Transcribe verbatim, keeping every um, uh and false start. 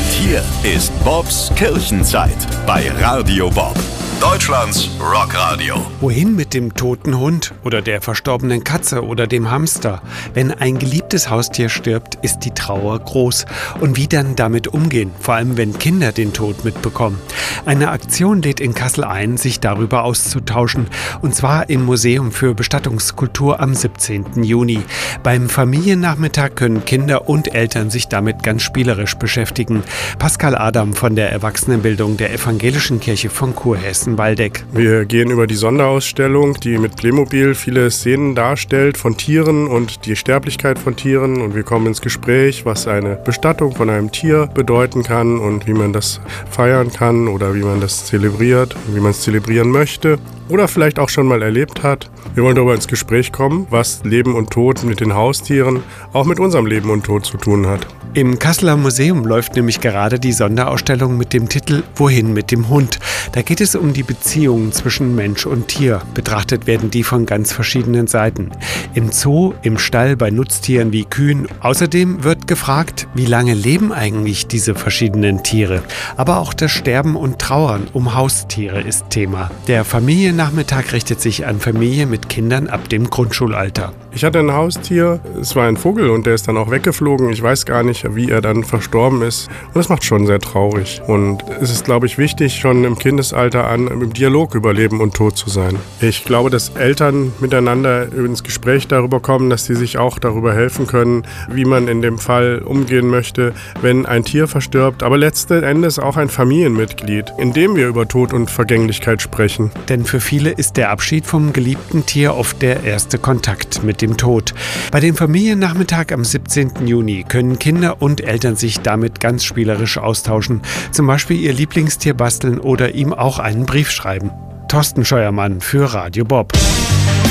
Und hier ist Bobs Kirchenzeit bei Radio Bob, Deutschlands Rockradio. Wohin mit dem toten Hund oder der verstorbenen Katze oder dem Hamster? Wenn ein geliebtes Haustier stirbt, ist die Trauer groß. Und wie dann damit umgehen, vor allem wenn Kinder den Tod mitbekommen? Eine Aktion lädt in Kassel ein, sich darüber auszutauschen. Und zwar im Museum für Bestattungskultur am siebzehnten Juni. Beim Familiennachmittag können Kinder und Eltern sich damit ganz spielerisch beschäftigen. Pascal Adam von der Erwachsenenbildung der Evangelischen Kirche von Kurhessen-Waldeck. Wir gehen über die Sonderausstellung, die mit Playmobil viele Szenen darstellt von Tieren und die Sterblichkeit von Tieren. Und wir kommen ins Gespräch, was eine Bestattung von einem Tier bedeuten kann und wie man das feiern kann oder wie man das zelebriert, wie man es zelebrieren möchte oder vielleicht auch schon mal erlebt hat. Wir wollen darüber ins Gespräch kommen, was Leben und Tod mit den Haustieren auch mit unserem Leben und Tod zu tun hat. Im Kasseler Museum läuft nämlich gerade die Sonderausstellung mit dem Titel »Wohin mit dem Hund?». Da geht es um die Beziehungen zwischen Mensch und Tier. Betrachtet werden die von ganz verschiedenen Seiten. Im Zoo, im Stall, bei Nutztieren wie Kühen. Außerdem wird gefragt, wie lange leben eigentlich diese verschiedenen Tiere? Aber auch das Sterben und Trauern um Haustiere ist Thema. Der Familiennachmittag richtet sich an Familien mit Kindern ab dem Grundschulalter. Ich hatte ein Haustier, es war ein Vogel und der ist dann auch weggeflogen. Ich weiß gar nicht, wie er dann verstorben ist. Und das macht schon sehr traurig. Und es ist, glaube ich, wichtig, schon im Kindesalter an im Dialog über Leben und Tod zu sein. Ich glaube, dass Eltern miteinander ins Gespräch darüber kommen, dass sie sich auch darüber helfen können, wie man in dem Fall umgehen möchte, wenn ein Tier verstirbt, aber letzten Endes auch ein Familienmitglied, indem wir über Tod und Vergänglichkeit sprechen. Denn für viele ist der Abschied vom geliebten Tier oft der erste Kontakt mit dem Tod. Bei dem Familiennachmittag am siebzehnten Juni können Kinder und Eltern sich damit ganz spielerisch austauschen. Zum Beispiel ihr Lieblingstier basteln oder ihm auch einen Brief schreiben. Thorsten Scheuermann für Radio Bob.